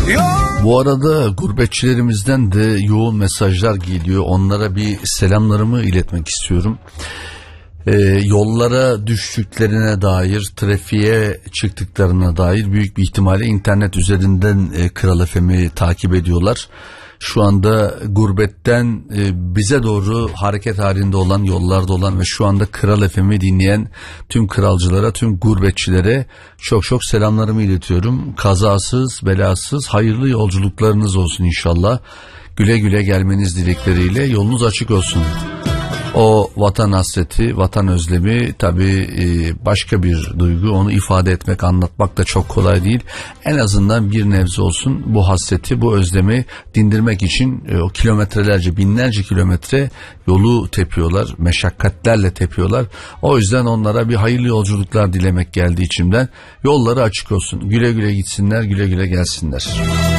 Bu arada gurbetçilerimizden de yoğun mesajlar geliyor. Onlara bir selamlarımı iletmek istiyorum. Yollara düştüklerine dair, trafiğe çıktıklarına dair büyük bir ihtimalle internet üzerinden Kral FM'i takip ediyorlar. Şu anda gurbetten bize doğru hareket halinde olan, yollarda olan ve şu anda Kral FM'i dinleyen tüm kralcılara, tüm gurbetçilere çok çok selamlarımı iletiyorum. Kazasız, belasız, hayırlı yolculuklarınız olsun inşallah. Güle güle gelmeniz dilekleriyle, yolunuz açık olsun. O vatan hasreti, vatan özlemi tabii başka bir duygu. Onu ifade etmek, anlatmak da çok kolay değil. En azından bir nebze olsun bu hasreti, bu özlemi dindirmek için o kilometrelerce, binlerce kilometre yolu tepiyorlar. Meşakkatlerle tepiyorlar. O yüzden onlara bir hayırlı yolculuklar dilemek geldi içimden. Yolları açık olsun. Güle güle gitsinler, güle güle gelsinler.